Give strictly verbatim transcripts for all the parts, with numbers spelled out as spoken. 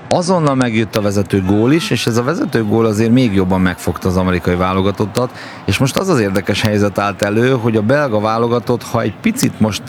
azonnal megjött a vezető gól is, és ez a vezető gól azért még jobban megfogta az amerikai válogatottat, és most az az érdekes helyzet állt elő, hogy a belga válogatott, ha egy picit most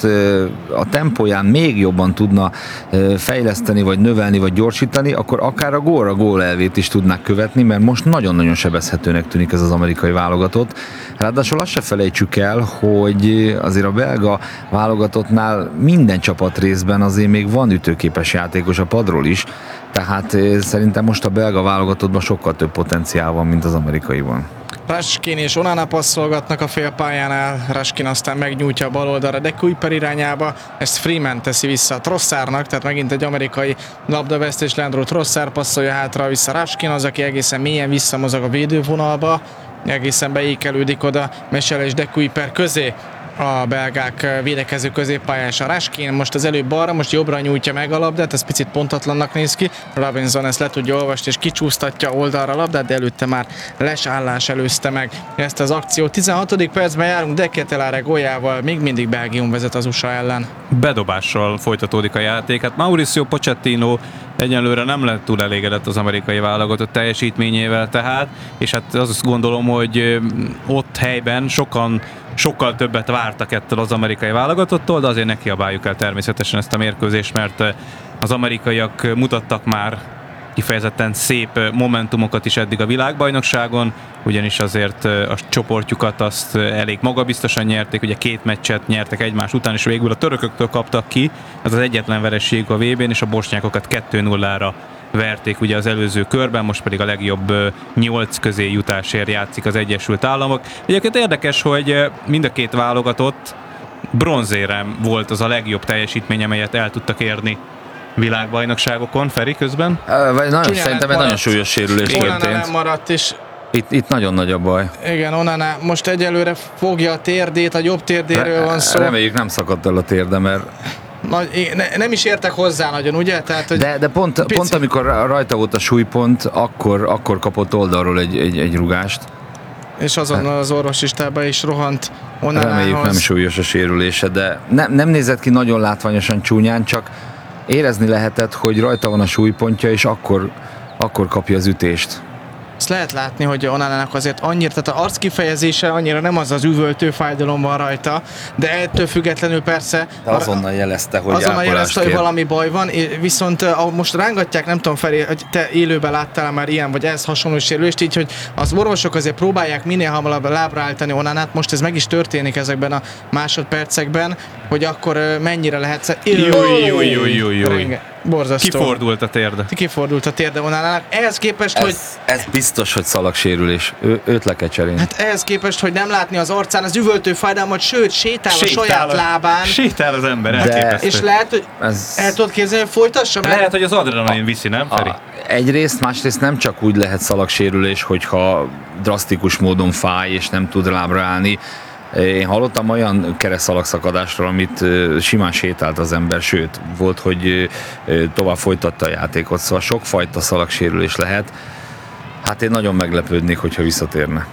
a tempóján még jobban tudna fejleszteni, vagy növelni, vagy gyorsítani, akkor akár a gólra gól elvét is tudnák követni, mert most nagyon-nagyon sebezhetőnek tűnik ez az amerikai válogatott. Ráadásul azt se felejtsük el, hogy azért a belga válogatottnál minden csapat részben azért még van ütőképes játékos a padról is, tehát szerintem most a belga válogatottban sokkal több potenciál van, mint az amerikaiban. Raskin és Onana passzolgatnak a félpályánál, Raskin aztán megnyújtja a bal oldalra de Kuiper irányába, ezt Freeman teszi vissza Trossardnak, tehát megint egy amerikai labdavesztés, Leandro Trossard passzolja hátra vissza Raskin, az, aki egészen mélyen visszamozog a védővonalba, egészen beékelődik oda Mesele és de Kuiper közé a belgák védekező középpályása Raskin, most az előbb balra, most jobbra nyújtja meg a labdát, ez picit pontatlannak néz ki, Robinson ezt le tudja olvasni és kicsúsztatja oldalra a labdát, de előtte már lesállás előzte meg ezt az akciót. tizenhatodik percben járunk, de Ketelare góljával még mindig Belgium vezet az u es á ellen. Bedobással folytatódik a játék, hát Mauricio Pochettino egyelőre nem lett túl elégedett az amerikai válogatott teljesítményével tehát, és hát azt gondolom, hogy ott helyben sokan sokkal többet vártak ettől az amerikai válogatottól, de azért ne kiabáljuk el természetesen ezt a mérkőzést, mert az amerikaiak mutattak már kifejezetten szép momentumokat is eddig a világbajnokságon, ugyanis azért a csoportjukat azt elég magabiztosan nyerték, ugye két meccset nyertek egymás után, és végül a törököktől kaptak ki, ez az egyetlen vereségük a vé bén, és a bosnyákokat kettő nullára verték ugye az előző körben, most pedig a legjobb nyolc közé jutásért játszik az Egyesült Államok. Egyébként érdekes, hogy mind a két válogatott bronzérem volt az a legjobb teljesítmény, amelyet el tudtak érni világbajnokságokon. Feri közben? Uh, vagy nagyon, szerintem egy nagyon súlyos sérülés történt. Nem maradt, és Itt, itt nagyon nagy a baj. Igen, Onana most egyelőre fogja a térdét, a jobb térdéről Re- van szó. Reméljük nem szakadt el a térde, mert Nagy, ne, nem is értek hozzá nagyon, ugye? Tehát, hogy de, de pont, pont amikor rajta volt a súlypont, akkor, akkor kapott oldalról egy, egy, egy rugást. És azonnal az orvosistába is rohant Onanához. Reméljük nem súlyos a sérülése, de ne, nem nézett ki nagyon látványosan csúnyán, csak érezni lehetett, hogy rajta van a súlypontja, és akkor, akkor kapja az ütést. Azt lehet látni, hogy Onanának azért annyira, tehát az arckifejezése annyira nem az az üvöltő fájdalom van rajta, de ettől függetlenül persze de azonnal jelezte, hogy azonnal jelezte, hogy kér. valami baj van, viszont most rángatják, nem tudom Feri, hogy te élőben láttál már ilyen, vagy ez hasonló sérülést, így, hogy az orvosok azért próbálják minél hamarabb lábra állítani Onanát, most ez meg is történik ezekben a másodpercekben, hogy akkor mennyire lehet... Júj, júj, júj, júj, júj. Borzasztó. Kifordult a térde. Kifordult a térde Onanának. Ehhez képest, ez, hogy... Ez biztos, hogy szalagsérülés. Ő, őt le kell cserélni. Hát ehhez képest, hogy nem látni az arcán az üvöltő fájdalmat, sőt, sétál, sétál a saját a, lábán. Sétál az ember, de, és lehet, hogy ez... el tudod képzelni, hogy folytassa? Mert... Lehet, hogy az adrenalin viszi, nem, Feri? A, egyrészt, másrészt nem csak úgy lehet szalagsérülés, hogyha drasztikus módon fáj, és nem tud lábra állni. Én hallottam olyan keresztszalagszakadásról, amit simán sétált az ember, sőt, volt, hogy tovább folytatta a játékot, szóval sokfajta szalagsérülés lehet. Hát én nagyon meglepődnék, hogyha visszatérne.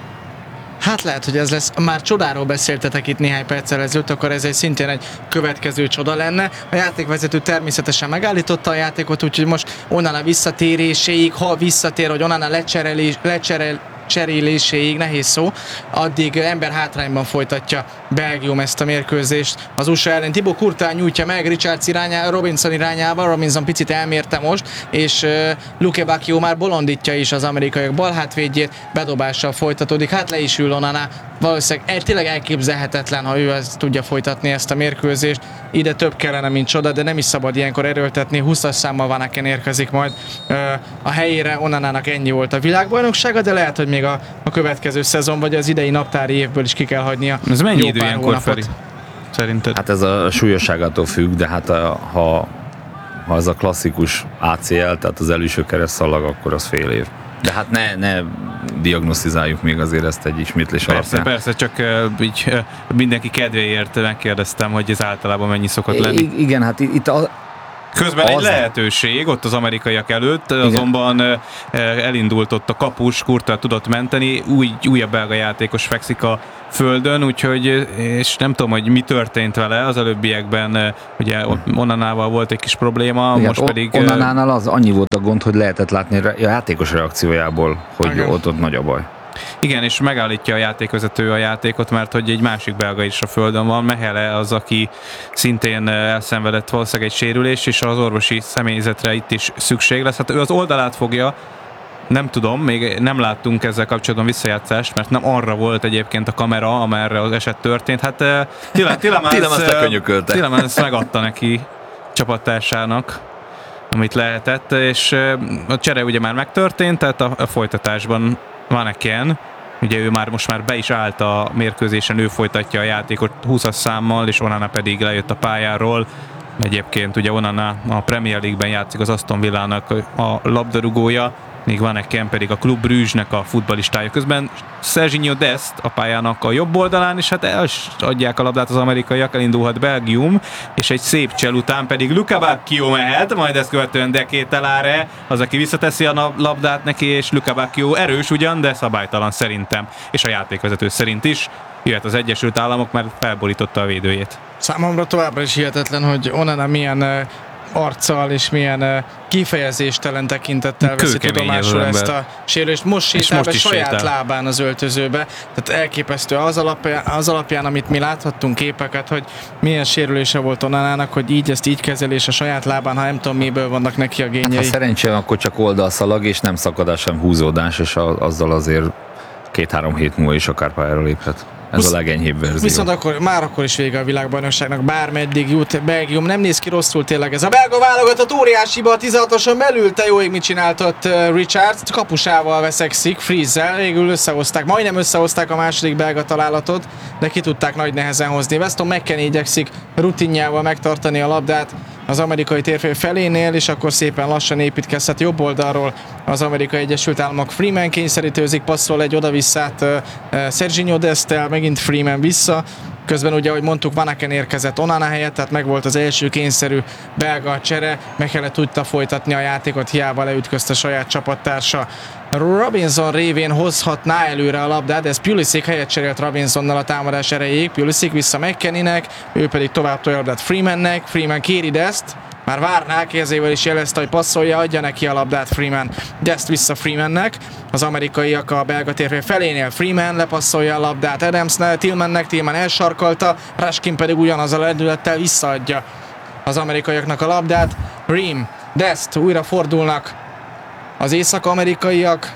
Hát lehet, hogy ez lesz. Már csodáról beszéltetek itt néhány perccel ezelőtt, akkor ez egy szintén egy következő csoda lenne. A játékvezető természetesen megállította a játékot, úgyhogy most Onana visszatéréséig, ha visszatér, hogy Onana lecserélés, lecserel, cseréléséig, nehéz szó, addig ember hátrányban folytatja Belgium ezt a mérkőzést az u es á ellen. Thibaut Courtois nyújtja meg Richards irányába, Robinson irányába, Robinson picit elmérte most, és uh, Luke Bacchio már bolondítja is az amerikaiak balhátvédjét, bedobással folytatódik, hát le is ül Onana, valószínűleg el, tényleg elképzelhetetlen, ha ő ezt tudja folytatni ezt a mérkőzést. Ide több kellene, mint csoda, de nem is szabad ilyenkor erőltetni. húszas számmal Van Aken érkezik majd uh, a helyére. Onanának ennyi volt a világbajnoksága, de lehet, hogy még a, a következő szezon, vagy az idei naptári évből is ki kell hagynia. Ez mennyi idő ilyenkor, Feri? Szerinted? Hát ez a súlyosságától függ, de hát a, ha, ha ez a klasszikus á cé el, tehát az előső keresztszalag, akkor az fél év. De hát ne, ne diagnosztizáljuk még azért ezt egy ismétlés persze, alapján. Persze, csak uh, így uh, mindenki kedvéért megkérdeztem, hogy ez általában mennyi szokott lenni. I- igen, hát itt a Közben az... egy lehetőség ott az amerikaiak előtt, igen. Azonban elindult ott a kapus, Courtois tudott menteni, új, újabb belga játékos fekszik a földön, úgyhogy, és nem tudom, hogy mi történt vele, az előbbiekben ugye Onanával volt egy kis probléma, igen, most pedig... Onanánál az annyi volt a gond, hogy lehetett látni a játékos reakciójából, hogy igen. ott, ott nagy a baj. Igen, és megállítja a játékvezető a játékot, mert hogy egy másik belga is a földön van, Mehele az, aki szintén elszenvedett valószínűleg egy sérülés, és az orvosi személyzetre itt is szükség lesz. Hát ő az oldalát fogja, nem tudom, még nem láttunk ezzel kapcsolatban visszajátszást, mert nem arra volt egyébként a kamera, amerre az eset történt. Hát Tielemans megadta neki csapattársának, amit lehetett, és a csere ugye már megtörtént, tehát a, a folytatásban Van Aken, ugye ő már most már be is állt a mérkőzésen, ő folytatja a játékot húszas számmal, és Onana pedig lejött a pályáról. Egyébként ugye Onana a Premier League-ben játszik, az Aston Villának a labdarúgója, még Van Aken pedig a Club Brugge-nek a futballistája. Közben Serginho Dest a pályának a jobb oldalán, és hát adják a labdát az amerikaiak, elindulhat Belgium, és egy szép csel után pedig Luka Bacchio mehet, majd ezt követően De Ketelaere, az, aki visszateszi a labdát neki, és Luka Bacchio erős ugyan, de szabálytalan szerintem, és a játékvezető szerint is. Jöhet az Egyesült Államok, mert felborította a védőjét. Számomra továbbra is hihetetlen, hogy Onana milyen arccal és milyen kifejezéstelen tekintettel veszi tudomásul ezt a sérülést. Most sétál be saját sétál. lábán az öltözőbe. Tehát elképesztő az alapján, az alapján, amit mi láthattunk képeket, hogy milyen sérülése volt Onanának, hogy így ezt így kezelés a saját lábán, ha nem tudom miből vannak neki a gényei. Ha szerencsére, akkor csak oldalszalag és nem szakadás, sem húzódás, és azzal azért két-három hét múlva is akár pályára léphet. Ez a legenyhébb verzió. Viszont akkor, már akkor is vége a világbajnokságnak, bármeddig jut Belgium. Nem néz ki rosszul tényleg ez a belga válogatott, óriásiba a tizenhatoson belül. Te jó ég, mit csinált ott uh, Richards? Kapusával veszekszik, Freeze-zel. Végül összehozták, majdnem összehozták a második belga találatot, de ki tudták nagy nehezen hozni. Weston McKennie igyekszik rutinjával megtartani a labdát az amerikai térfél felénél, és akkor szépen lassan építkezhet jobb oldalról az Amerikai Egyesült Államok. Freeman kényszerítőzik, passzol egy oda-visszát uh, uh, Serginho Desttel, megint Freeman vissza. Közben ugye, ahogy mondtuk, Van Aken érkezett Onana helyett, tehát megvolt az első kényszerű belga csere, meg kellett tudta folytatni a játékot, hiába leütközte saját csapattársa. Robinson révén hozhatná előre a labdát, de ez Pulisic helyett cserélt Robinsonnal a támadás erejéig. Pulisic vissza McKennie-nek, ő pedig tovább tolja a labdát Freemannek. Freeman kéri Dest, már várná, kezével is jelezte, hogy passzolja, adja neki a labdát Freeman. Dest vissza Freemannek, az amerikaiak a belga térfél felénél. Freeman lepasszolja a labdát Adamsnek, Tillmannek, Tillman elsarkolta, Raskin pedig ugyanaz a lendülettel visszaadja az amerikaiaknak a labdát. Ream, Dest újra fordulnak az észak-amerikaiak.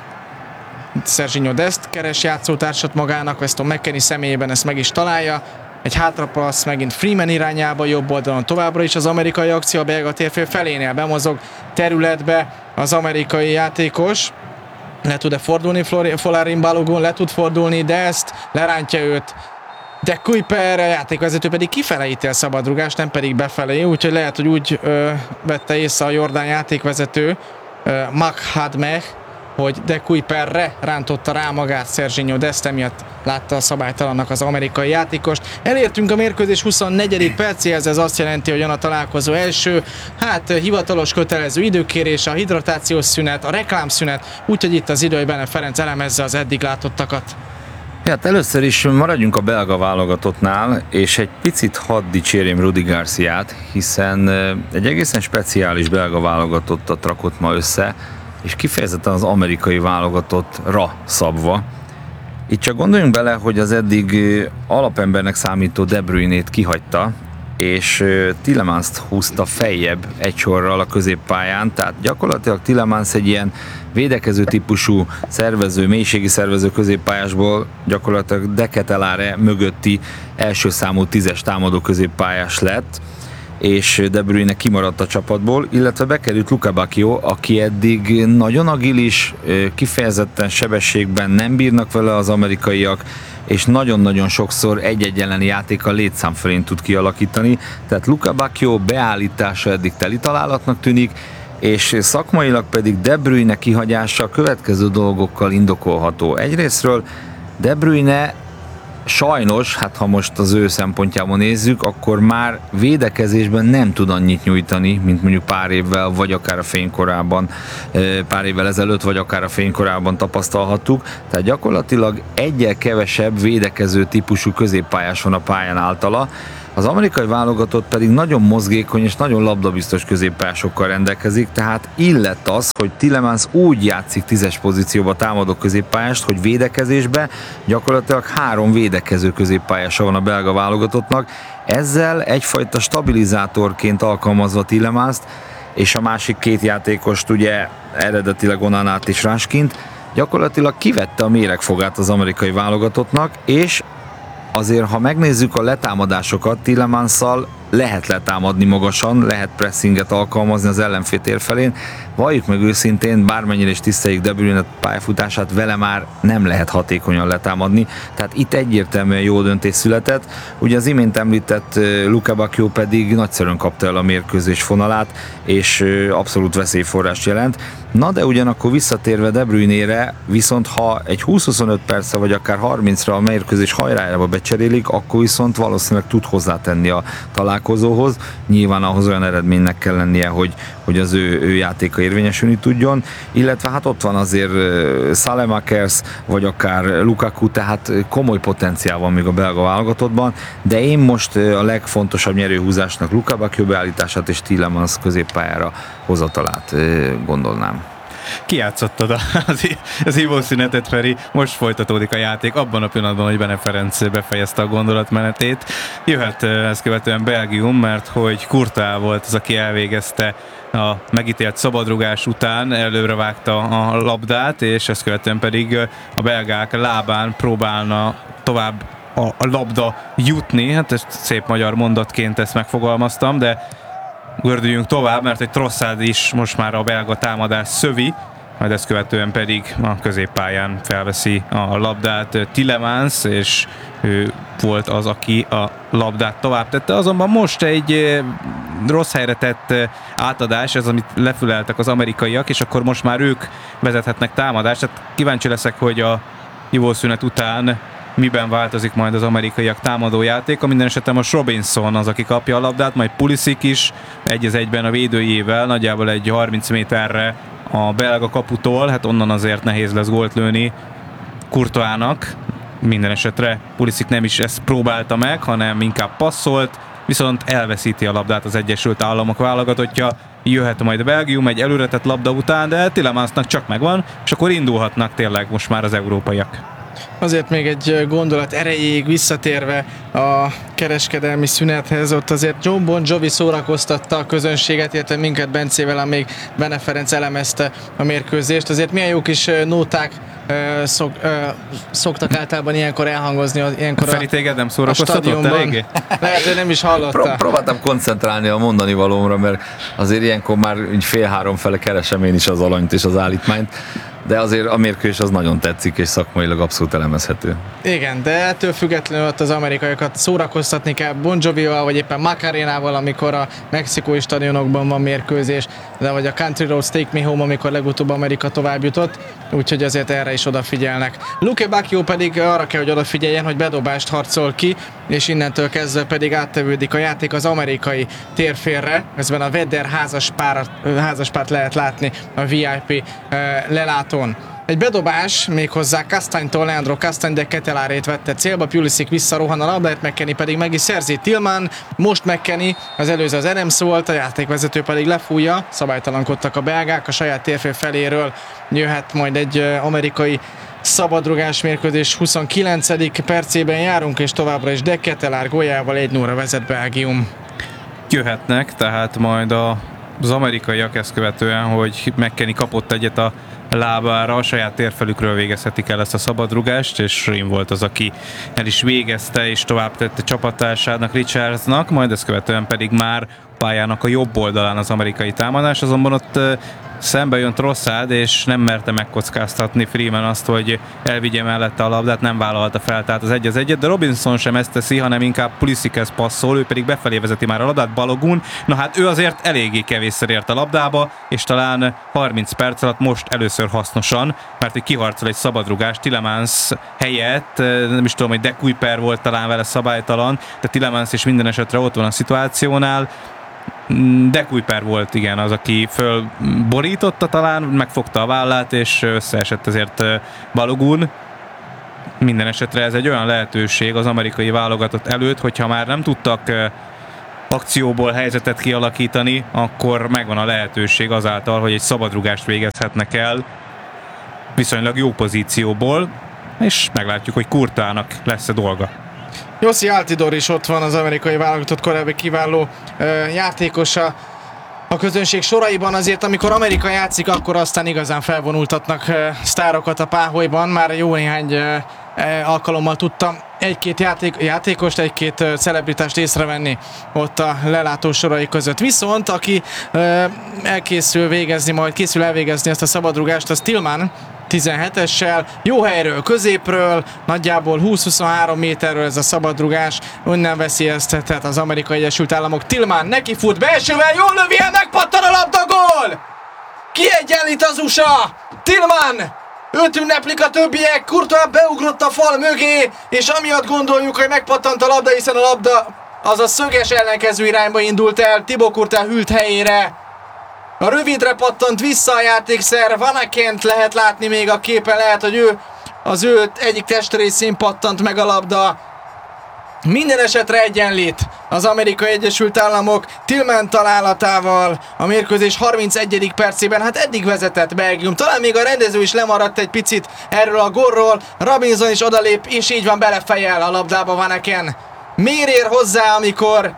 Serginho Dest keres játszótársat magának, Weston McKennie személyében ezt meg is találja. Egy hátrapassz megint Freeman irányába, jobb oldalon továbbra is az amerikai akció, a belga térfél felénél bemozog területbe az amerikai játékos. Le tud-e fordulni Folarin Balogun, le tud fordulni, de ezt lerántja őt. De Kuiper, a játékvezető pedig kifele ítél szabadrugást, nem pedig befelé, úgyhogy lehet, hogy úgy ö, vette észre a jordán játékvezető, ö, Makhadmeh, hogy De Kuiperre rántotta rá magát Serginho Dest, emiatt látta a szabálytalannak az amerikai játékost. Elértünk a mérkőzés huszonnegyedik percéhez, ez azt jelenti, hogy jön a találkozó első, hát hivatalos kötelező időkérés, a hidratációs szünet, a reklámszünet, úgyhogy itt az idő, hogy Bene Ferenc elemezze az eddig látottakat. Hát először is maradjunk a belga válogatottnál, és egy picit hadd dicsérjem Rudi Garciát, hiszen egy egészen speciális belga válogatottat rakott ma össze, és kifejezetten az amerikai válogatottra szabva. Itt csak gondoljunk bele, hogy az eddig alapembernek számító De Bruyne-t kihagyta, és Tielemans-t húzta feljebb egy sorral a középpályán, tehát gyakorlatilag Tielemans egy ilyen védekező típusú szervező, mélységi szervező középpályásból gyakorlatilag De Ketelaere mögötti első számú tízes támadó középpályás lett, és De Bruyne kimaradt a csapatból, illetve bekerült Luka Bacchio, aki eddig nagyon agilis, kifejezetten sebességben nem bírnak vele az amerikaiak, és nagyon-nagyon sokszor egy-egy elleni játékkal létszám felén tud kialakítani, tehát Luka Bacchio beállítása eddig teli találatnak tűnik, és szakmailag pedig De Bruyne kihagyása a következő dolgokkal indokolható. Egyrésztről De Bruyne sajnos, hát ha most az ő szempontjából nézzük, akkor már védekezésben nem tud annyit nyújtani, mint mondjuk pár évvel, vagy akár a fénykorában, pár évvel ezelőtt, vagy akár a fénykorában tapasztalhattuk. Tehát gyakorlatilag egyel kevesebb védekező típusú középpályás van a pályán általa. Az amerikai válogatott pedig nagyon mozgékony és nagyon labdabiztos középpályásokkal rendelkezik, tehát illett az, hogy Tielemans úgy játszik tízes pozícióba támadó középpályást, hogy védekezésben gyakorlatilag három védekező középpályása van a belga válogatottnak, ezzel egyfajta stabilizátorként alkalmazva Tielemans-t, és a másik két játékost ugye eredetileg Onanát és Ráskint, gyakorlatilag kivette a méregfogát az amerikai válogatottnak, és azért, ha megnézzük a letámadásokat, Tielemans-szal lehet letámadni magasan, lehet pressinget alkalmazni az ellenfél tér felén. Valljuk meg őszintén, bármennyire is tiszteljük De Bruyne pályafutását, vele már nem lehet hatékonyan letámadni, tehát itt egyértelműen jó döntés született. Ugye az imént említett Luka Bacchio pedig nagyszerűen kapta el a mérkőzés fonalát, és abszolút veszélyforrást jelent. Na de ugyanakkor visszatérve De Bruyne-re, viszont ha egy húsz-huszonöt perce vagy akár harmincra a mérkőzés hajrájába becserélik, akkor viszont valószínűleg tud hozzátenni a találkozóhoz. Nyilván ahhoz olyan eredménynek kell lennie, hogy, hogy az ő, ő játéka érvényesülni tudjon, illetve hát ott van azért Saelemaekers, vagy akár Lukaku, tehát komoly potenciál van még a belga válogatottban, de én most a legfontosabb nyerőhúzásnak Luka Bacchio beállítását és Tielemans középpályára hozatalát gondolnám. Kijátszottad az, az hívószünetet, Feri, most folytatódik a játék, abban a pillanatban, hogy Bene Ferenc befejezte a gondolatmenetét. Jöhet ezt követően Belgium, mert hogy Courtois volt az, aki elvégezte a megítélt szabadrugás után, előre vágta a labdát, és ezt követően pedig a belgák lábán próbálna tovább a, a labda jutni, hát ezt szép magyar mondatként ezt megfogalmaztam, de gördüljünk tovább, mert egy Trossard is most már a belga támadás szövi, majd ezt követően pedig a középpályán felveszi a labdát Tielemans, és ő volt az, aki a labdát tovább tette. Azonban most egy rossz helyre tett átadás, ez amit lefüleltek az amerikaiak, és akkor most már ők vezethetnek támadást. Hát kíváncsi leszek, hogy a hívószünet után miben változik majd az amerikaiak támadójátéka. Minden esetre most Robinson az, aki kapja a labdát, majd Pulisic is egy az egyben a védőjével, nagyjából egy harminc méterre a belga kaputól, hát onnan azért nehéz lesz gólt lőni Courtoisnak. Minden esetre Pulisic nem is ezt próbálta meg, hanem inkább passzolt, viszont elveszíti a labdát az Egyesült Államok válogatottja. Jöhet majd a Belgium egy előretett labda után, de Tielemansnak csak megvan, és akkor indulhatnak tényleg most már az európaiak. Azért még egy gondolat erejéig visszatérve a kereskedelmi szünethez, ott azért John Bon Jovi szórakoztatta a közönséget, illetve minket Bencével, amíg Bene Ferenc elemezte a mérkőzést. Azért milyen jó kis nóták szok, szoktak általában ilyenkor elhangozni. Ilyenkor Feri, téged nem szórakoztatott eléggé? Lehet, hogy nem is hallotta. Próbáltam koncentrálni a mondani valómra, mert azért ilyenkor már fél három fele keresem én is az alanyt és az állítmányt. De azért a mérkőzés az nagyon tetszik, és szakmailag abszolút elemezhető. Igen, de ettől függetlenül ott az amerikaiakat szórakoztatni kell Bon Jovival, vagy éppen Macarénával, amikor a mexikói stadionokban van mérkőzés, de vagy a Country Roads Take Me Home, amikor legutóbb Amerika tovább jutott, úgyhogy azért erre is odafigyelnek. Luka Bacchio pedig arra kell, hogy odafigyeljen, hogy bedobást harcol ki, és innentől kezdve pedig áttevődik a játék az amerikai térfélre. Ezben a Vedder házaspárt, házaspárt lehet látni a vé i pé lelátón. Egy bedobás méghozzá Castagntól, Leandro Castagne, de Ketelárét vette célba, Pulisic visszarohan a labdát, McKennie pedig meg is szerzi. Tillman, most McKennie, az előző az Adams volt, a játékvezető pedig lefújja, szabálytalankodtak a belgák, a saját térfél feléről jöhet majd egy amerikai szabadrugás mérkőzés, huszonkilencedik percében járunk, és továbbra is de Ketelár góljával egy nulla vezet Belgium. Jöhetnek, tehát majd a, az amerikaiak ezt követően, hogy McKennie kapott egyet a lábára, a saját térfelükről végezhetik el ezt a szabadrugást, és Rim volt az, aki el is végezte, és tovább tette csapattársának, Richardsnak, majd ezt követően pedig már pályának a jobb oldalán az amerikai támadás, azonban ott szembe jön Trossard, és nem merte megkockáztatni Freeman azt, hogy elvigye mellette a labdát, nem vállalta fel, tehát az egy az egyet, de Robinson sem ezt teszi, hanem inkább Pulisichez passzol, ő pedig befelé vezeti már a labdát, Balogun, na hát ő azért eléggé kevésszer ért a labdába, és talán harminc perc alatt most először hasznosan, mert hogy kiharcol egy szabadrugást, Tielemans helyett, nem is tudom, hogy De Kuyper volt talán vele szabálytalan, de Tielemans is minden esetre ott van a szituációnál. De Kuyper volt, igen, az, aki fölborította talán, megfogta a vállát, és összeesett ezért Balogun. Minden esetre ez egy olyan lehetőség az amerikai válogatott előtt, hogyha már nem tudtak akcióból helyzetet kialakítani, akkor megvan a lehetőség azáltal, hogy egy szabadrugást végezhetnek el viszonylag jó pozícióból, és meglátjuk, hogy Courtoisnak lesz-e dolga. Josi Altidore is ott van, az amerikai válogatott korábbi kiváló uh, játékosa a közönség soraiban. Azért, amikor Amerika játszik, akkor aztán igazán felvonultatnak uh, sztárokat a páholyban. Már jó néhány uh, uh, alkalommal tudtam egy-két játék, játékost, egy-két uh, celebritást észrevenni ott a lelátó sorai között. Viszont aki uh, elkészül végezni, majd készül elvégezni ezt a szabadrugást, az Tillman tizenhetessel, jó helyről, középről, nagyjából húsz-huszonhárom méterről ez a szabadrugás, onnan veszélyeztetett az Amerikai Egyesült Államok. Tillman neki fut, belsővel, jól lövi el, megpattan a labda, gól! Kiegyenlít az u es á! Tillman! Őt ünneplik a többiek, Courtois beugrott a fal mögé, és amiatt gondoljuk, hogy megpattant a labda, hiszen a labda az a szöges ellenkező irányba indult el, Thibaut Courtois hűlt helyére. A rövidre pattant vissza a játékszer, Van Ackent lehet látni még a képen, lehet, hogy ő az ő egyik testrészén pattant meg a labda. Minden esetre egyenlít az Amerikai Egyesült Államok Tillman találatával a mérkőzés harmincegyedik percében. Hát eddig vezetett Belgium, talán még a rendező is lemaradt egy picit erről a gólról. Robinson is odalép, és így van, belefejel a labdába Van Aken. Miért ér hozzá, amikor,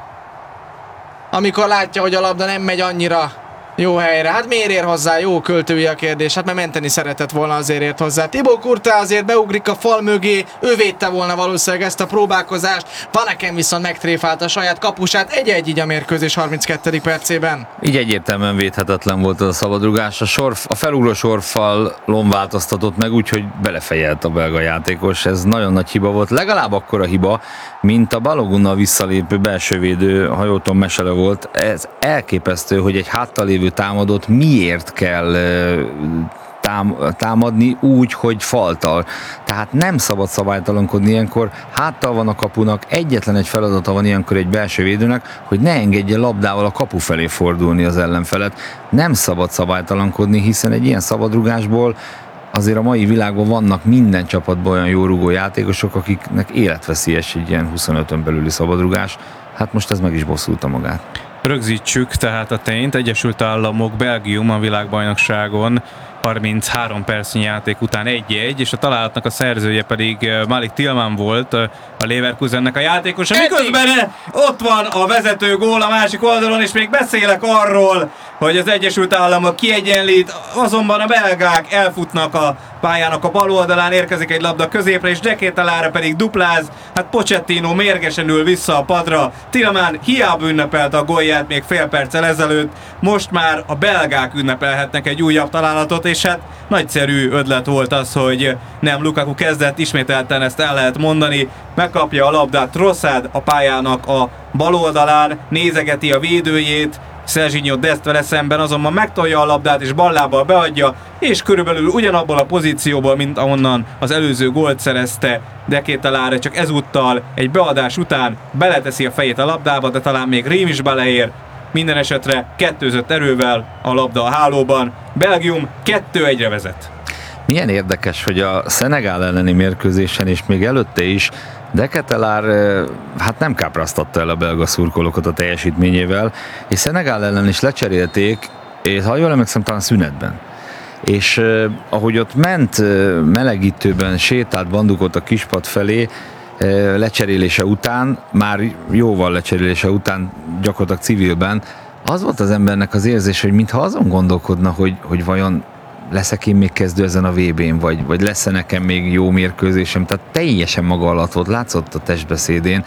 amikor látja, hogy a labda nem megy annyira jó helyre? Hát miért ér hozzá? Jó költői a kérdés. Hát mert menteni szeretett volna, azért ért hozzá. Thibaut Courtois azért beugrik a fal mögé, ő védte volna valószínűleg ezt a próbálkozást. Van Aken viszont megtréfált a saját kapusát, egy-egy így a mérkőzés harminckettedik percében. Így egyértelműen védhetetlen volt az a szabadrugás. A, sorf, a felugró sorfalon változtatott meg, úgyhogy belefejelt a belga játékos. Ez nagyon nagy hiba volt. Legalább akkora hiba, mint a Balogunnal visszalépő belsővédő, ha jól tudom, Mesele volt. Ez elképesztő, hogy egy háttal lévő támadót miért kell tám, támadni úgy, hogy faltal. Tehát nem szabad szabálytalankodni ilyenkor, háttal van a kapunak, egyetlen egy feladata van ilyenkor egy belső védőnek, hogy ne engedje labdával a kapu felé fordulni az ellenfelet. Nem szabad szabálytalankodni, hiszen egy ilyen szabadrugásból azért a mai világban vannak minden csapatban olyan jó rugó játékosok, akiknek életveszélyes egy ilyen huszonötön belüli szabadrugás. Hát most ez meg is bosszulta magát. Rögzítsük tehát a tényt. Egyesült Államok, Belgium a világbajnokságon harminchárom percnyi játék után egy-egy, és a találatnak a szerzője pedig Malik Tillman volt, a Leverkusennek a játékosa. Miközben ott van a vezető gól a másik oldalon, és még beszélek arról, hogy az Egyesült Államok kiegyenlít, azonban a belgák elfutnak a pályának a bal oldalán, érkezik egy labda középre, és De Ketelaere pedig dupláz. Hát Pochettino mérgesen ül vissza a padra. Tillman hiába ünnepelte a gólját még fél perccel ezelőtt, most már a belgák ünnepelhetnek egy újabb találatot, és hát nagyszerű ötlet volt az, hogy nem Lukaku kezdett, ismételten ezt el lehet mondani, megkapja a labdát Trossard a pályának a bal oldalán, nézegeti a védőjét, Serginho Dest vele szemben azonban megtolja a labdát és ballábbal beadja, és körülbelül ugyanabból a pozícióból, mint ahonnan az előző gólt szerezte De Ketelaere, csak ezúttal egy beadás után beleteszi a fejét a labdába, de talán még rém is beleér. Minden esetre kettőzött erővel a labda a hálóban. Belgium kettő egyre vezet. Milyen érdekes, hogy a Szenegál elleni mérkőzésen és még előtte is De Ketelaere hát nem kápráztatta el a belga szurkolókat a teljesítményével, és Szenegál ellen is lecserélték, és ha jól emlékszem, talán szünetben. És eh, ahogy ott ment eh, melegítőben, sétált, bandukolt a kispad felé, eh, lecserélése után, már jóval lecserélése után, gyakorlatilag civilben, az volt az embernek az érzés, hogy mintha azon gondolkodna, hogy, hogy vajon leszek én még kezdő ezen a vé bén, vagy, vagy lesz-e nekem még jó mérkőzésem, tehát teljesen maga alatt volt, látszott a testbeszédén,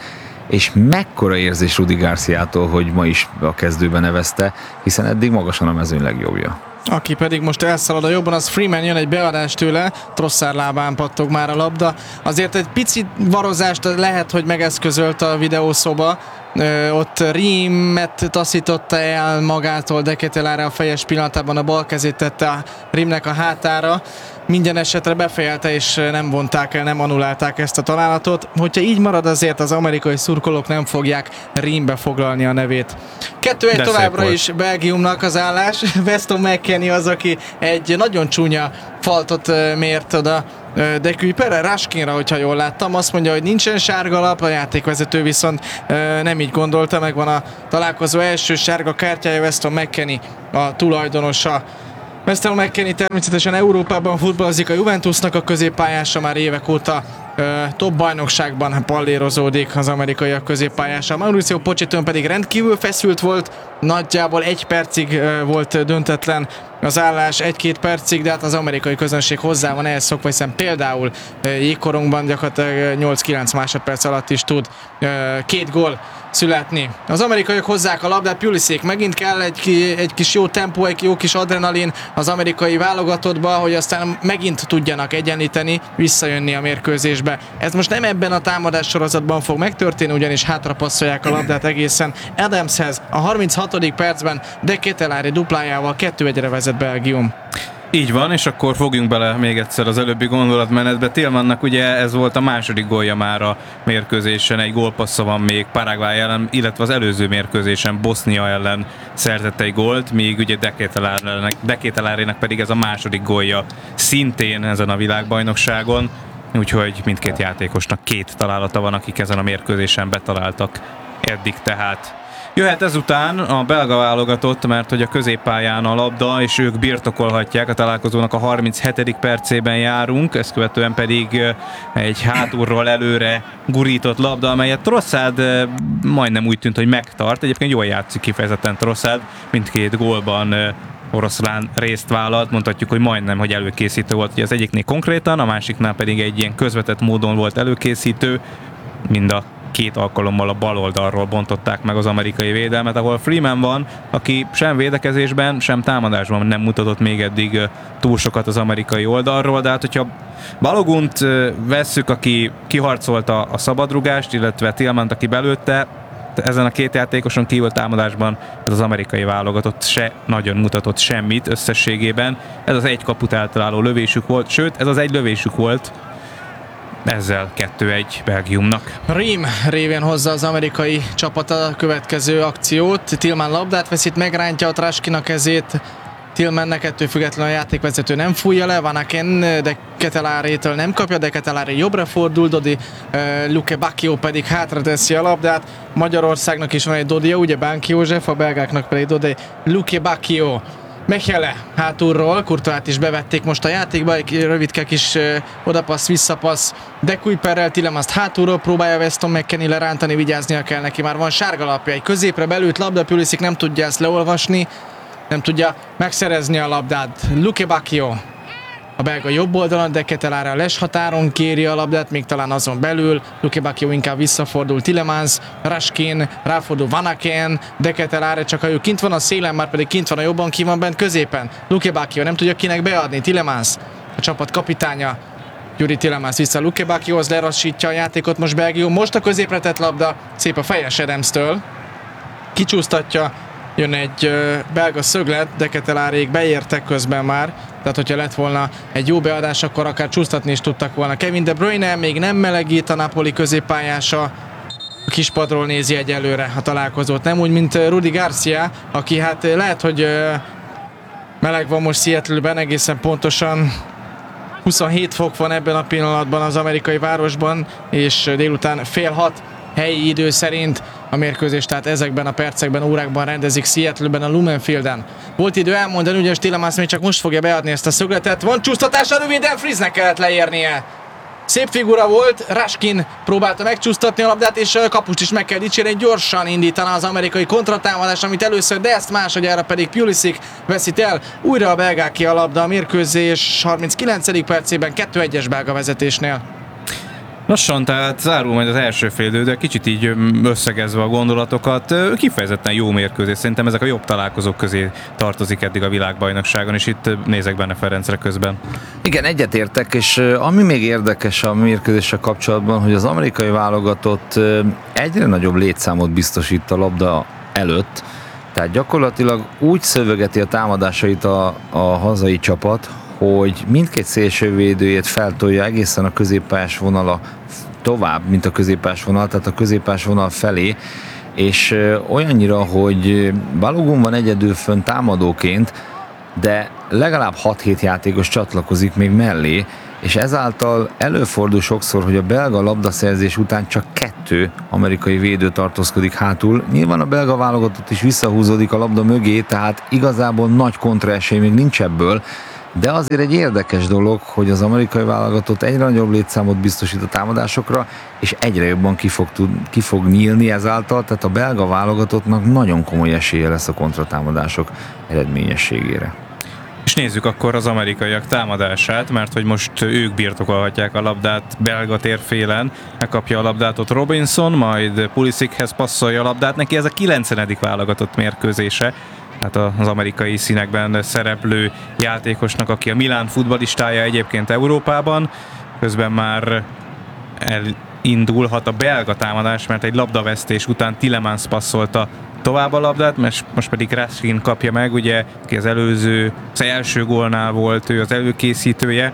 és mekkora érzés Rudi Garciától, hogy ma is a kezdőben nevezte, hiszen eddig magasan a mezőny legjobbja. Aki pedig most elszalad a jobban, az Freeman, jön egy beadás tőle, Trossard lábán pattog már a labda. Azért egy pici varozást lehet, hogy megeszközölt a videószoba. Ö, ott Riemet taszította el magától, De Ketelaere a fejes pillanatában a bal kezét tette a Riemnek a hátára. Minden esetre befejelte, és nem vonták el, nem annulálták ezt a találatot. Hogyha így marad, azért az amerikai szurkolók nem fogják Riembe foglalni a nevét. kettő egy továbbra is Belgiumnak az állás. Weston McKennie az, aki egy nagyon csúnya faltot mért oda De Kuyperre, Raskinra, hogyha jól láttam. Azt mondja, hogy nincsen sárga lap, a játékvezető viszont nem így gondolta, megvan a találkozó első sárga kártyája, Weston McKennie a tulajdonosa. Weston McKennie természetesen Európában futballozik, a Juventusnak a középpályása, már évek óta uh, top bajnokságban pallérozódik az amerikaiak középpályása. Mauricio Pochettino pedig rendkívül feszült volt, nagyjából egy percig uh, volt döntetlen az állás, egy-két percig, de hát az amerikai közönség hozzá van ehhez szokva, hiszen például uh, jégkorunkban gyakorlatilag nyolc-kilenc másodperc alatt is tud uh, két gól születni. Az amerikaiak hozzák a labdát, Pulisic, megint kell egy, egy kis jó tempó, egy jó kis adrenalin az amerikai válogatottba, hogy aztán megint tudjanak egyenlíteni, visszajönni a mérkőzésbe. Ez most nem ebben a támadás sorozatban fog megtörténni, ugyanis hátrapasszolják a labdát egészen Adamshez. A harminchatodik percben De Ketelaere duplájával kettő egyre vezet Belgium. Így van, és akkor fogjunk bele még egyszer az előbbi gondolatmenetbe. Tillmannak ugye ez volt a második gólja már a mérkőzésen, egy gólpassza van még Paraguay ellen, illetve az előző mérkőzésen Bosznia ellen szerzett egy gólt, míg ugye De Ketelaerének pedig ez a második gólja szintén ezen a világbajnokságon, úgyhogy mindkét játékosnak két találata van, akik ezen a mérkőzésen betaláltak eddig tehát. Jöhet ezután a belga válogatott, mert hogy a középpályán a labda, és ők birtokolhatják, a találkozónak a harminchetedik percében járunk, ezt követően pedig egy hátulról előre gurított labda, amelyet Trossard majdnem úgy tűnt, hogy megtart. Egyébként jól játszik kifejezetten Trossard, mindkét gólban oroszlán részt vállalt, mondhatjuk, hogy majdnem, hogy előkészítő volt, hogy az egyiknél konkrétan, a másiknál pedig egy ilyen közvetett módon volt előkészítő, mind a két alkalommal a bal oldalról bontották meg az amerikai védelmet, ahol Freeman van, aki sem védekezésben, sem támadásban nem mutatott még eddig túl sokat az amerikai oldalról, de hát hogyha Balogunt vesszük, aki kiharcolta a szabadrugást, illetve Tillmant, aki belőtte, ezen a két játékoson kívül támadásban ez az amerikai válogatott se nagyon mutatott semmit összességében. Ez az egy kaput eltaláló lövésük volt, sőt, ez az egy lövésük volt, ezzel kettő egy Belgiumnak. Riem révén hozza az amerikai csapat a következő akciót. Tillman labdát veszít, megrántja a Traskinak kezét. Tillmannek ettől függetlenül a játékvezető nem fújja le, Van Aken De Ketelaere-től nem kapja, De Ketelaere jobbra fordul, Dodi uh, Luke Bacchio pedig hátra teszi a labdát. Magyarországnak is van egy Dodia, ugye Bánki József, a belgáknak pedig Dodi Luke Bacchio. Mechele hátulról, Courtois-t is bevették most a játékba, egy rövidke kis uh, odapassz, visszapassz De Kuyperrel, Tillemanst hátulról próbálja Weston McKennie lerántani, vigyáznia kell neki, már van sárga lapja, egy középre belült labda, Pulisic nem tudja ezt leolvasni, nem tudja megszerezni a labdát. Luke Bacchio a belga jobb oldalon, De Ketelaere a les határon kéri a labdát, még talán azon belül. Luke Bacchio inkább visszafordul, Tillemans, Raskin, ráfordul Van Aken, De Ketelaere csak ha ő kint van a szélen, már pedig kint van a jobban, ki van bent középen. Luke Bacchio nem tudja kinek beadni, Tillemans, a csapat kapitánya. Juri Tillemans vissza Luke Bacchiohoz, lerassítja a játékot most Belgium. Most a középre tett labda, szép a fejes Adamstől. Kicsúsztatja, jön egy uh, belga szöglet, De Ketelaerék beértek közben már, tehát hogyha lett volna egy jó beadás, akkor akár csúsztatni is tudtak volna. Kevin De Bruyne még nem melegít, a Napoli középpályása a kispadról nézi egyelőre a találkozót. Nem úgy, mint Rudi Garcia, aki hát lehet, hogy uh, meleg van most Seattle-ben, egészen pontosan huszonhét fok van ebben a pillanatban az amerikai városban, és délután fél hat helyi idő szerint a mérkőzés, tehát ezekben a percekben, órákban rendezik Seattle-ben a Lumen Fielden. Volt idő elmondani, ugyanis Tillemans még csak most fogja beadni ezt a szögletet. Van csúsztatása, röviden Friesnek kellett leérnie. Szép figura volt, Raskin próbálta megcsúsztatni a labdát, és a kapust is meg kell dicsérni, gyorsan indítana az amerikai kontratámadás, amit először, de ezt másodjára pedig Pulisic veszít el. Újra a belgáké a labda, a mérkőzés harminckilencedik percében kettő egyes belga vezetésnél. Lassan, tehát zárul majd az első fél idő, de kicsit így összegezve a gondolatokat, kifejezetten jó mérkőzés. Szerintem ezek a jobb találkozók közé tartozik eddig a világbajnokságon, és itt nézek benne Ferencre közben. Igen, egyetértek, és ami még érdekes a mérkőzéssel kapcsolatban, hogy az amerikai válogatott egyre nagyobb létszámot biztosít a labda előtt, tehát gyakorlatilag úgy szövegeti a támadásait a, a hazai csapat, hogy mindkét szélsővédőjét feltolja egészen a középpályás vonala tovább, mint a középpályás vonal, tehát a középpályás vonal felé, és olyannyira, hogy Balogun van egyedül fönn támadóként, de legalább hat-hét játékos csatlakozik még mellé, és ezáltal előfordul sokszor, hogy a belga labdaszerzés után csak kettő amerikai védő tartózkodik hátul. Nyilván a belga válogatott is visszahúzódik a labda mögé, tehát igazából nagy kontraesély még nincs ebből, de azért egy érdekes dolog, hogy az amerikai válogatott egyre nagyobb létszámot biztosít a támadásokra, és egyre jobban ki fog, tud, ki fog nyílni ezáltal, tehát a belga válogatottnak nagyon komoly esélye lesz a kontratámadások eredményességére. És nézzük akkor az amerikaiak támadását, mert hogy most ők birtokolhatják a labdát belga térfélen, megkapja a labdát ott Robinson, majd Pulisichez passzolja a labdát, neki ez a kilencenedik válogatott mérkőzése, hát az amerikai színekben szereplő játékosnak, aki a Milán futballistája egyébként Európában, közben már elindulhat a belga támadás, mert egy labdavesztés után Tielemans passzolta tovább a labdát, most pedig Raskin kapja meg, ugye, aki az előző, az első gólnál volt ő az előkészítője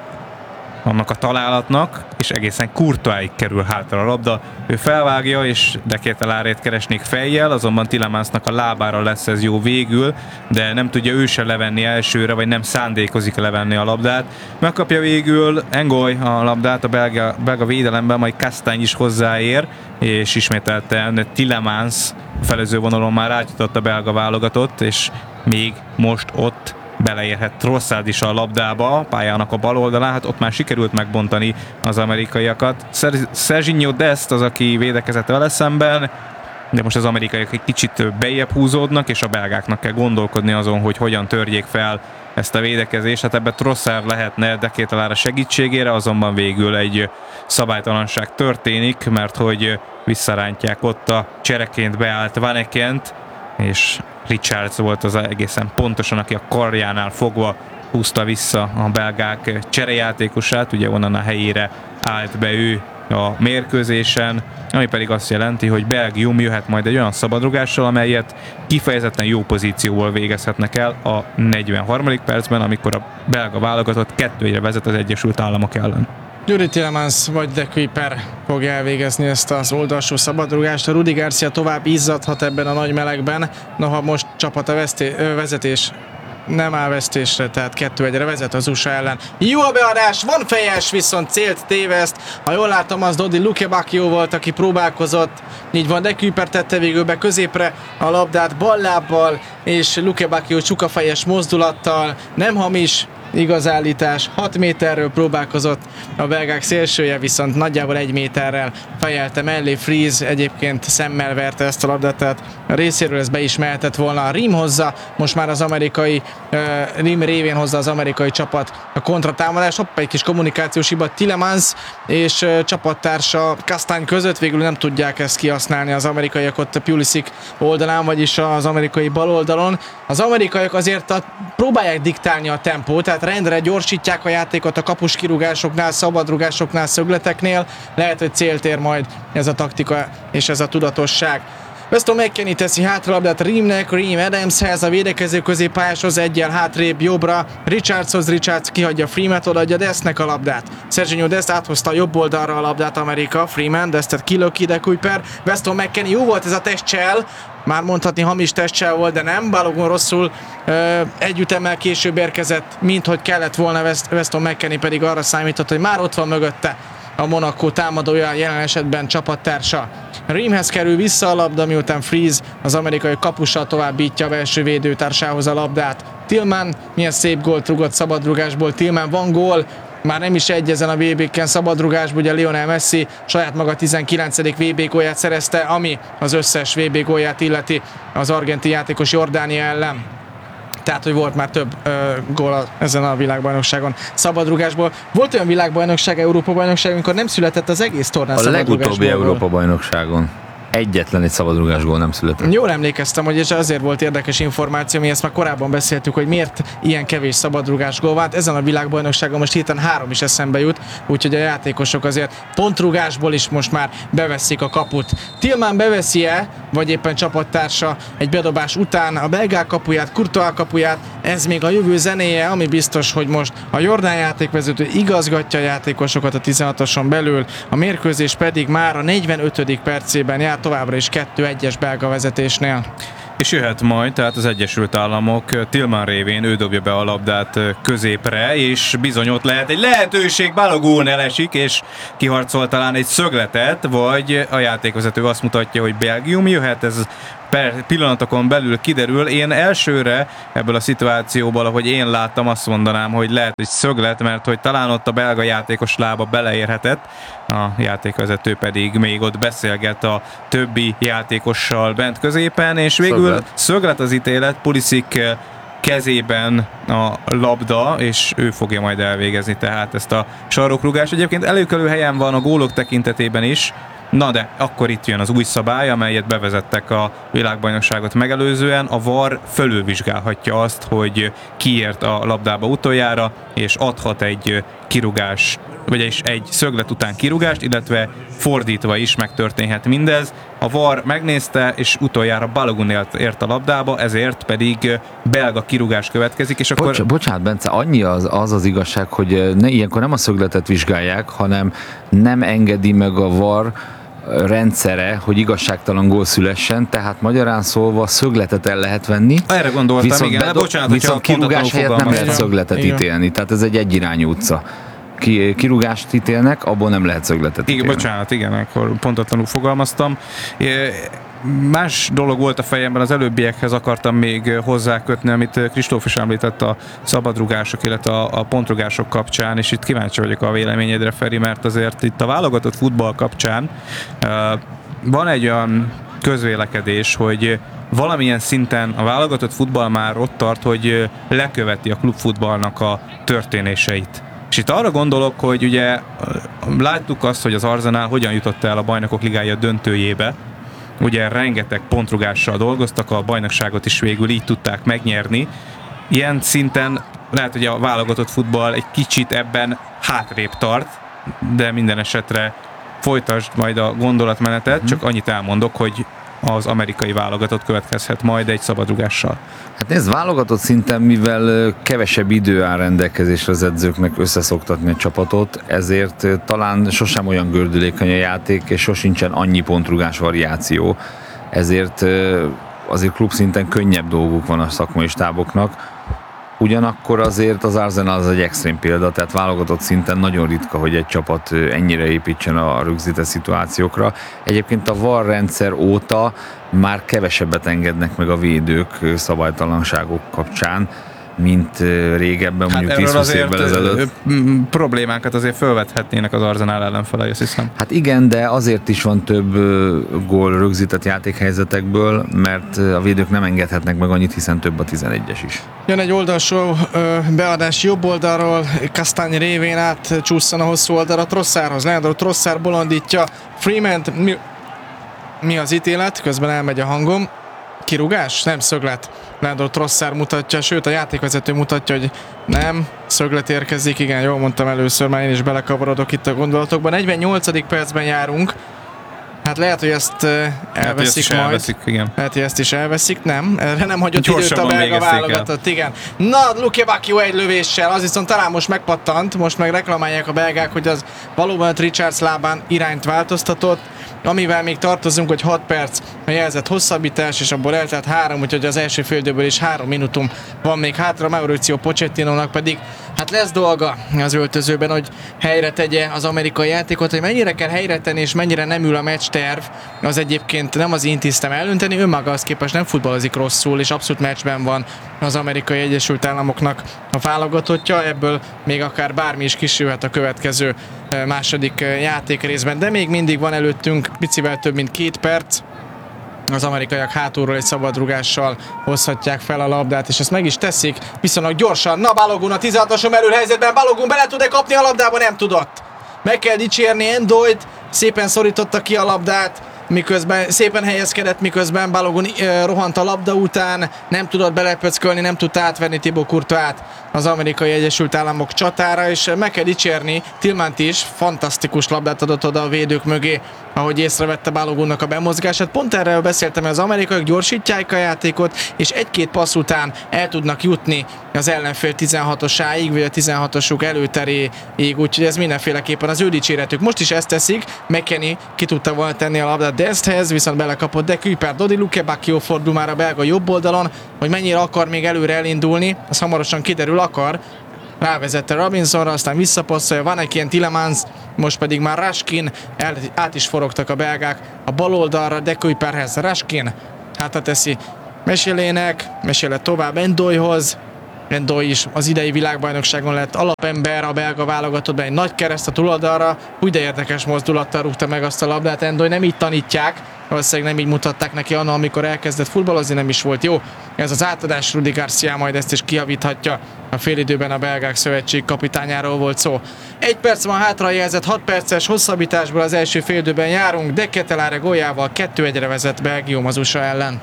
annak a találatnak, és egészen Courtoisig kerül hátra a labda. Ő felvágja, és De Ketelárét keresnék fejjel, azonban Tielemansnak a lábára lesz ez jó végül, de nem tudja ő se levenni elsőre, vagy nem szándékozik levenni a labdát. Megkapja végül Engoy a labdát a belga, belga védelemben, majd Castagne is hozzáér, és ismételten Tielemans felező vonalon már átjutott a belga válogatott, és még most ott beleérhet Trossard is a labdába, a pályának a bal oldalán, hát ott már sikerült megbontani az amerikaiakat. Serginho Dest az, aki védekezett vele szemben, de most az amerikaiak egy kicsit bejjebb húzódnak, és a belgáknak kell gondolkodni azon, hogy hogyan törjék fel ezt a védekezést. Hát ebbe Trossard lehetne De Ketelára segítségére, azonban végül egy szabálytalanság történik, mert hogy visszarántják ott a csereként beállt Vanekent, és Richards volt az egészen pontosan, aki a karjánál fogva húzta vissza a belgák cserejátékosát, ugye onnan a helyére állt be ő a mérkőzésen, ami pedig azt jelenti, hogy Belgium jöhet majd egy olyan szabadrugással, amelyet kifejezetten jó pozícióból végezhetnek el a negyvenharmadik percben, amikor a belga válogatott kettő egyre vezet az Egyesült Államok ellen. Yuri Tielemans vagy De Kuyper fogja elvégezni ezt az oldalsó szabadrugást. A Rudi Garcia tovább izzadhat ebben a nagy melegben, noha most csapat a veszté- vezetés nem áll vesztésre, tehát kettő egyre vezet az u es á ellen. Jó a beadás, van fejes, viszont célt téveszt. Ha jól látom, az Dodi Lukebakio volt, aki próbálkozott. Így van, De Kuyper tette végül be középre a labdát ballábbal, és Lukebakio csukafejes mozdulattal, nem hamis igazállítás, hat méterről próbálkozott a belgák szélsője, viszont nagyjából egy méterrel fejelte mellé. Freeze egyébként szemmel verte ezt a labdát, tehát a részéről ez be is mehetett volna. A Rím hozza, most már az amerikai uh, Rím révén hozza az amerikai csapat a kontratámadás. Hoppá, egy kis kommunikációs hiba Tielemans és uh, csapattársa Castagne között, végül nem tudják ezt kihasználni az amerikaiak ott a Pulisic oldalán, vagyis az amerikai bal oldalon. Az amerikaiak azért a, próbálják diktálni a tempót, tehát rendre gyorsítják a játékot a kapus kirúgásoknál, szabadrugásoknál, szögleteknél. Lehet, hogy célt ér majd ez a taktika és ez a tudatosság. Weston McKennie teszi hátra labdát Reamnek, Ream Adamshez, a védekező középpályáshoz, egyel hátrébb jobbra, Richardshoz, Richards kihagyja Freeman-t, odaadja Destnek a labdát. Serginho Dest áthozta a jobb oldalra a labdát Amerika, Freeman, Destet kilöki, De Kuyper, Weston McKennie, jó volt ez a testcsel, már mondhatni hamis testcsel volt, de nem, Balogun rosszul ö, egy ütemmel később érkezett, mint hogy kellett volna. Weston McKennie pedig arra számított, hogy már ott van mögötte a Monaco támadója, jelen esetben csapattársa. Reamhez kerül vissza a labda, miután Freeze az amerikai kapussal továbbítja a belső védőtársához a labdát. Tillman milyen szép gólt rugott szabadrugásból. Tillman, van gól, már nem is egy ezen a vé bé-ken szabadrugásból, ugye Lionel Messi saját maga tizenkilencedik vé bé gólját szerezte, ami az összes vé bé gólját illeti az argentin játékos Jordánia ellen. tehát hogy volt már több ö, gól ezen a világbajnokságon szabadrugásból. Volt olyan világbajnokság, Európa-bajnokság, amikor nem született az egész tornán A szabadrugásból. legutóbbi Európa-bajnokságon egyetlen egy szabadrugásgól nem született. Jól emlékeztem, hogy és azért volt érdekes információ, mi ezt már korábban beszéltük, hogy miért ilyen kevés szabadrugás gól volt. Ezen a világbajnokságon most hirtelen három is eszembe jut, úgyhogy a játékosok azért pontrugásból is most már beveszik a kaput. Tillman beveszi-e, vagy éppen csapattársa egy bedobás után a belgák kapuját, Courtois kapuját, ez még a jövő zenéje, ami biztos, hogy most a Jordán játékvezető igazgatja a játékosokat a tizenhatoson belül, a mérkőzés pedig már a negyvenötödik percében jár továbbra is kettő egyes belga vezetésnél. És jöhet majd, tehát az Egyesült Államok Tillman révén ő dobja be a labdát középre, és bizony ott lehet egy lehetőség, Balogun elesik, és kiharcol talán egy szögletet, vagy a játékvezető azt mutatja, hogy Belgium jöhet, ez pillanatokon belül kiderül. Én elsőre ebből a szituációból, ahogy én láttam, azt mondanám, hogy lehet egy szöglet, mert hogy talán ott a belga játékos lába beleérhetett, a játékvezető pedig még ott beszélget a többi játékossal bent középen, és végül szöglet, szöglet az ítélet, Pulisic kezében a labda, és ő fogja majd elvégezni tehát ezt a sarokrugást. Egyébként előkelő helyen van a gólok tekintetében is. Na de akkor itt jön az új szabály, amelyet bevezettek a világbajnokságot megelőzően. A vé á er fölülvizsgálhatja azt, hogy kiért a labdába utoljára, és adhat egy kirugás, vagyis egy szöglet után kirugást, illetve fordítva is megtörténhet mindez. A vé á er megnézte, és utoljára Balogun ért a labdába, ezért pedig belga kirugás következik, és akkor... Bocs, bocsánat, Bence, annyi az, az az igazság, hogy ne, ilyenkor nem a szögletet vizsgálják, hanem nem engedi meg a vé á er rendszere, hogy igazságtalan gól szülessen, tehát magyarán szólva szögletet el lehet venni. Erre gondoltam, viszont igen, bedob, bocsánat, viszont kirúgás helyett nem lehet szögletet igen. ítélni, tehát ez egy egyirányú utca. Ki, kirúgást ítélnek, abból nem lehet szögletet ítélni. Igen, bocsánat, igen, akkor pontatlanul fogalmaztam. Más dolog volt a fejemben, az előbbiekhez akartam még hozzákötni, amit Kristóf is említett a szabadrugások, illetve a, a pontrugások kapcsán, és itt kíváncsi vagyok a véleményedre, Feri, mert azért itt a válogatott futball kapcsán uh, van egy olyan közvélekedés, hogy valamilyen szinten a válogatott futball már ott tart, hogy leköveti a klubfutballnak a történéseit. És itt arra gondolok, hogy ugye láttuk azt, hogy az Arsenal hogyan jutott el a Bajnokok Ligája döntőjébe. Ugye rengeteg pontrugással dolgoztak, a bajnokságot is végül így tudták megnyerni. Ilyen szinten lehet, hogy a válogatott futball egy kicsit ebben hátrébb tart, de minden esetre folytasd majd a gondolatmenetet, hmm. csak annyit elmondok, hogy az amerikai válogatott következhet majd egy szabadrugással. Hát nézd, válogatott szinten, mivel kevesebb idő áll rendelkezésre az edzőknek összeszoktatni a csapatot, ezért talán sosem olyan gördülékeny a játék, és sosincsen annyi pontrugás variáció. Ezért azért klubszinten könnyebb dolguk van a szakmai stáboknak. Ugyanakkor azért az Arsenal az egy extrém példa, tehát válogatott szinten nagyon ritka, hogy egy csapat ennyire építsen a rögzített szituációkra. Egyébként a vé á er rendszer óta már kevesebbet engednek meg a védők szabálytalanságok kapcsán, mint régebben, mondjuk hát tíz-húsz évvel ezelőtt. Problémákat azért felvethetnének az Arsenal ellenfelei, azt hiszem. Hát igen, de azért is van több gól rögzített játékhelyzetekből, mert a védők nem engedhetnek meg annyit, hiszen több a tizenegyes is. Jön egy oldalsó ö, beadás jobb oldalról, Kastany révén át csúszson a hosszú oldalra Trossardhoz. Leandro Trossard bolondítja Freeman-t. Mi, mi az ítélet? Közben elmegy a hangom. Kirúgás? Nem, szöglet. Leandro Trossard mutatja, sőt a játékvezető mutatja, hogy nem, szöglet érkezik, igen, jól mondtam először, már én is belekavarodok itt a gondolatokban. negyvennyolcadik percben járunk, hát lehet, hogy ezt elveszik hát, majd. Elveszik, igen. Lehet, hogy ezt is elveszik, nem, erre nem hagyott időt a belga válogatott, igen. Na, Luke Bacchio egy lövéssel, az viszont talán most megpattant, most meg reklamálják a belgák, hogy az valóban Richards lábán irányt változtatott, amivel még tartozunk, hogy hat perc a jelzett hosszabbítás, és abból eltelt három, úgyhogy az első féldőből is három minutum van még hátra. Mauricio Pochettinónak pedig hát lesz dolga az öltözőben, hogy helyre tegye az amerikai játékot, hogy mennyire kell helyre tenni, és mennyire nem ül a meccs terv, az egyébként nem az én tisztem eldönteni, önmaga az képest nem futballozik rosszul, és abszolút meccsben van az Amerikai Egyesült Államoknak a válogatottja, ebből még akár bármi is kisülhet a következő második játékrészben, de még mindig van előttünk picivel több mint két perc, az amerikaiak hátulról egy szabadrugással hozhatják fel a labdát, és ezt meg is teszik viszonylag gyorsan. Na, Balogun a tizenhatoson belül helyzetben, Balogun bele tud-e kapni a labdába? Nem tudott. Meg kell dicsérni Endoyt, szépen szorította ki a labdát, miközben szépen helyezkedett, miközben Balogun uh, rohant a labda után, nem tudott belepöckölni, nem tudta átverni Thibaut Courtois-t az Amerikai Egyesült Államok csatára, és meg kell dicsérni Tillmant is, fantasztikus labdát adott oda a védők mögé, ahogy észrevette Balogunnak a bemozgását. Pont erről beszéltem, hogy az amerikaiak gyorsítják a játékot, és egy-két passz után el tudnak jutni az ellenfél tizenhatosáig, vagy a tizenhatosuk előteréig, úgyhogy ez mindenféleképpen az ő dicséretük. Most is ezt teszik, McKennie ki tudta volna tenni a labdát Desthez, viszont belekapott, de Kuiper Dodi Luke Bacchio fordul már a belga jobb oldalon, hogy mennyire akar még előre elindulni, az hamarosan kiderül, akar. Rávezette Robinsonra, aztán visszapasszolja, van egy ilyen Tielemans, most pedig már Raskin, el, át is forogtak a belgák a bal oldalra, de Kuiperhez Raskin hátra teszi Mesélének, Mesélé tovább Endoyhoz, Endoy is az idei világbajnokságon lett alapember a belga válogatottban, egy nagy kereszt a túloldalra, úgy de érdekes mozdulattal rúgta meg azt a labdát Endoy, nem így tanítják, valószínűleg nem így mutatták neki annak, amikor elkezdett futballozni, nem is volt jó. Ez az átadás, Rudi Garcia majd ezt is kijavíthatja. A félidőben a belgák szövetség kapitányáról volt szó. Egy perc van hátra, jelzett hat perces hosszabbításból az első félidőben járunk, de Ketelare góljával kettő egyre vezet Belgium az u es á ellen.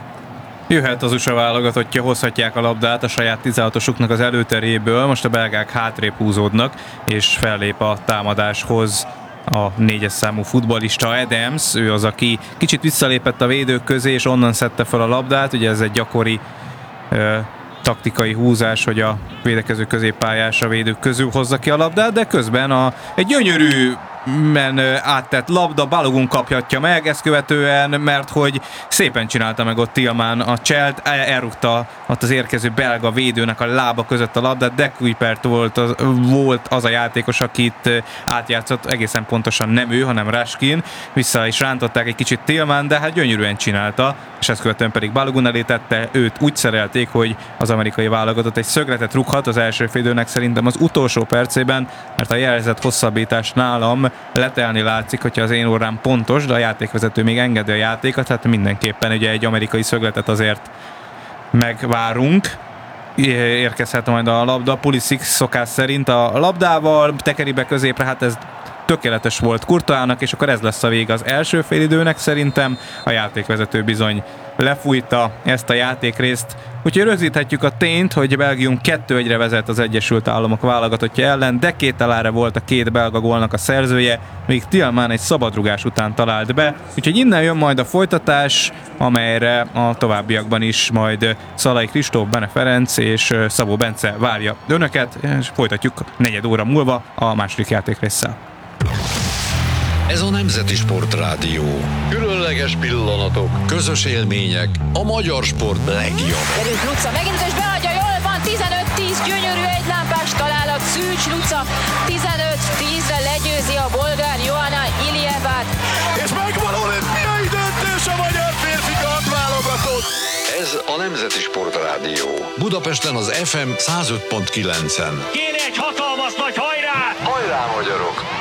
Jöhet az u es á válogatottja, hozhatják a labdát a saját tizenhatosuknak az előteréből, most a belgák hátrébb húzódnak, és fellép a támadáshoz a négyes számú futballista Adams, ő az, aki kicsit visszalépett a védők közé, és onnan szedte fel a labdát, ugye ez egy gyakori ö, taktikai húzás, hogy a védekező középpályás a védők közül hozza ki a labdát, de közben a, egy gyönyörű men áttett labda, Balogun kaphatja meg, ezt követően, mert hogy szépen csinálta meg ott Tillman a cselt, elrúgta ott az érkező belga védőnek a lába között a labdát, de Kuipert volt az, volt az a játékos, akit átjátszott, egészen pontosan nem ő, hanem Raskin, vissza is rántották egy kicsit Tillman, de hát gyönyörűen csinálta, és ezt követően pedig Balogun elé tette, őt úgy szerelték, hogy az amerikai válogatott egy szögletet rúghat az első félidőnek szerintem az utolsó percében, mert a jelzett hosszabbítás nálam letelni látszik, hogyha az én órám pontos, de a játékvezető még engedi a játékot, tehát mindenképpen ugye egy amerikai szögletet azért megvárunk. Érkezhet majd a labda, Pulisic szokás szerint a labdával, tekeri be középre, hát ez tökéletes volt Courtoisnak, és akkor ez lesz a vége az első félidőnek szerintem. A játékvezető bizony lefújta ezt a játékrészt. Úgyhogy rögzíthetjük a tényt, hogy Belgium kettő egyre vezet az Egyesült Államok válogatottja ellen, de Ketelare volt a két belga gólnak a szerzője, míg Tillman egy szabadrugás után talált be. Úgyhogy innen jön majd a folytatás, amelyre a továbbiakban is majd Szalai Kristóf, Bene Ferenc és Szabó Bence várja önöket, és folytatjuk negyed óra múlva a második játékrésszel. Ez a Nemzeti Sportrádió. Különleges pillanatok, közös élmények, a magyar sport legjobb. Derült Luca megint, és beadja, jól van, tizenöt tíz, gyönyörű egylámpás találat, Szűcs Luca, tizenöt tízre legyőzi a bolgár Johanna Iljevát. És megvan olimpiai döntés a magyar férfi kardválogatott. Ez a Nemzeti Sportrádió. Budapesten az ef em száz öt pont kilencen. Kéne egy hatalmas nagy hajrá! Hajrá, magyarok!